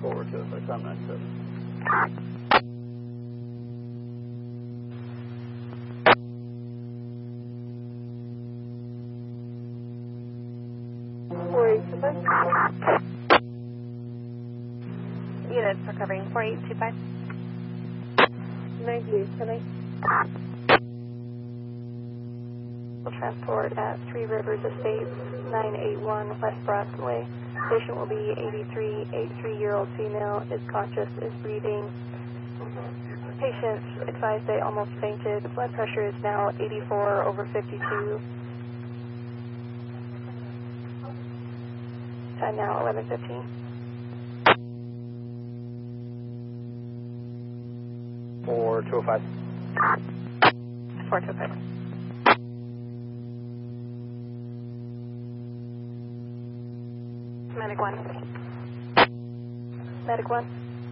Forward to us, I'm 97. Units recovering 4825. 98, tonight. We'll transport at Three Rivers Estates, 981 West Boston Way. Patient will be 83-year-old female, is conscious, is breathing. Patient advised they almost fainted. Blood pressure is now 84/52. Time now 11:15. 4205. 4205. Medic 1. Medic 1.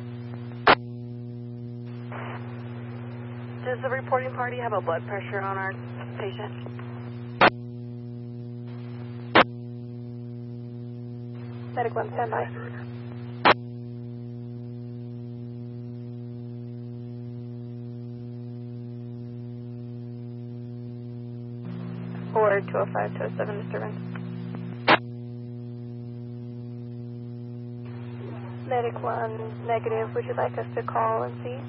Does the reporting party have a blood pressure on our patient? Medic 1, stand by. Forward 205, 207 disturbance. Medic 1, negative. Would you like us to call and see?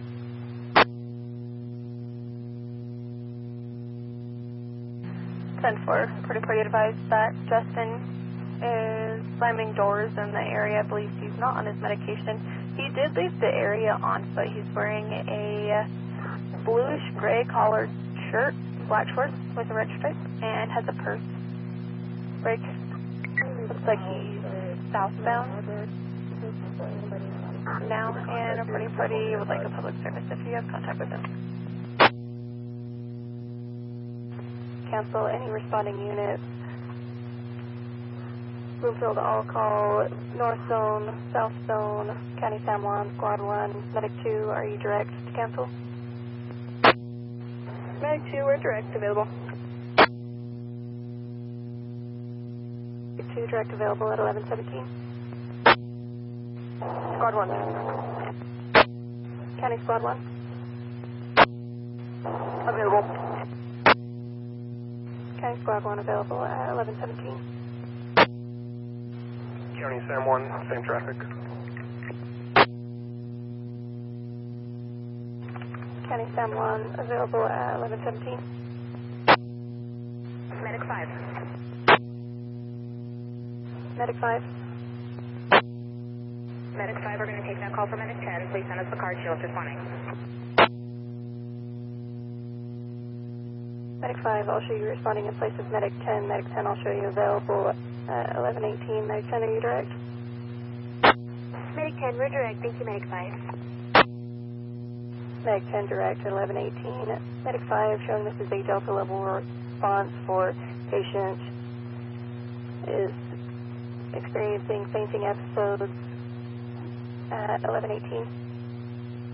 Send for. Pretty advised that Justin is slamming doors in the area. Believes he's not on his medication. He did leave the area on foot. He's wearing a bluish gray collared shirt, black shorts with a red stripe, and has a purse. Break. Looks like he's southbound now, and a reporting party would like a public service if you have contact with him. Cancel any responding units. Bloomfield all call, North Zone, South Zone, County San Juan, Squad 1, Medic 2, are you direct to cancel? Medic 2, we're direct available. Medic 2, direct available at 11:17. Squad 1. County Squad 1. Available. County Squad 1 available at 11:17. County San Juan, same traffic. County San Juan available at 11:17. Medic 5. Medic 5. Medic 5, we're going to take that call from Medic 10. Please send us the card. Shield's responding. Medic 5, I'll show you responding in place of Medic 10. Medic 10, I'll show you available at 11:18. Medic 10, are you direct? Medic 10, we're direct. Thank you, Medic 5. Medic 10, direct at 11:18. Medic 5, showing this is a Delta level response for patient is experiencing fainting episodes at 11:18.